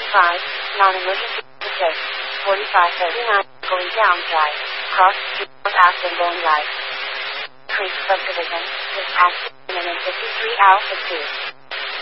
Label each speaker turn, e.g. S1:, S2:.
S1: non-emergency exit, 4539, going down drive, cross street, Aston going right. Creek subdivision, dispatch, 53 Alpha 2.